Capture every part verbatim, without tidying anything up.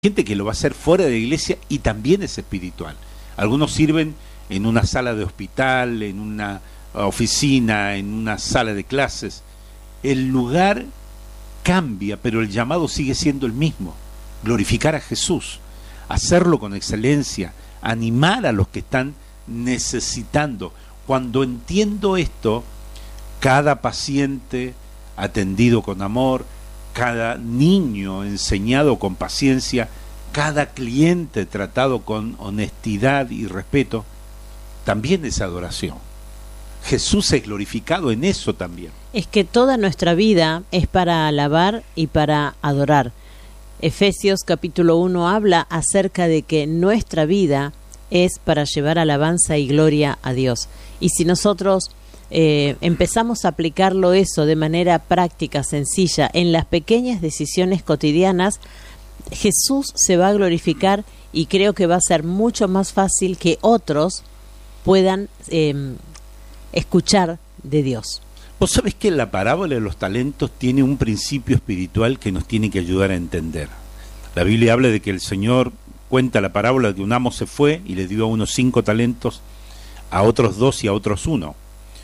gente que lo va a hacer fuera de la iglesia y también es espiritual. Algunos sirven en una sala de hospital, en una oficina, en una sala de clases. El lugar cambia, pero el llamado sigue siendo el mismo: glorificar a Jesús, hacerlo con excelencia, animar a los que están necesitando. Cuando entiendo esto, cada paciente atendido con amor, cada niño enseñado con paciencia, cada cliente tratado con honestidad y respeto, también es adoración. Jesús es glorificado en eso también. Es que toda nuestra vida es para alabar y para adorar. Efesios capítulo uno habla acerca de que nuestra vida es para llevar alabanza y gloria a Dios. Y si nosotros eh, empezamos a aplicarlo eso de manera práctica, sencilla, en las pequeñas decisiones cotidianas, Jesús se va a glorificar y creo que va a ser mucho más fácil que otros puedan eh, escuchar de Dios. Vos sabés que la parábola de los talentos tiene un principio espiritual que nos tiene que ayudar a entender. La Biblia habla de que el Señor cuenta la parábola de que un amo se fue y le dio a unos cinco talentos, a otros dos y a otros uno.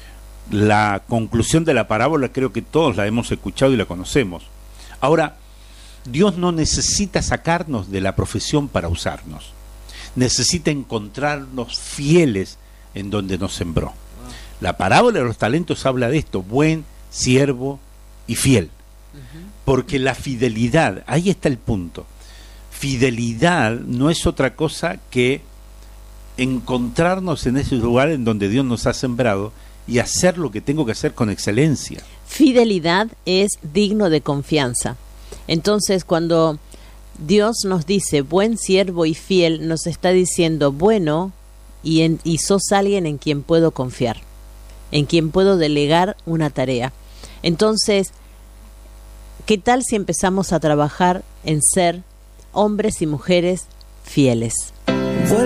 La conclusión de la parábola creo que todos la hemos escuchado y la conocemos. Ahora, Dios no necesita sacarnos de la profesión para usarnos. Necesita encontrarnos fieles en donde nos sembró. La parábola de los talentos habla de esto: buen siervo y fiel. Porque la fidelidad, ahí está el punto. Fidelidad no es otra cosa que encontrarnos en ese lugar en donde Dios nos ha sembrado y hacer lo que tengo que hacer con excelencia. Fidelidad es digno de confianza. Entonces, cuando Dios nos dice buen siervo y fiel, nos está diciendo bueno y, en, y sos alguien en quien puedo confiar, en quien puedo delegar una tarea. Entonces, ¿qué tal si empezamos a trabajar en ser hombres y mujeres fieles?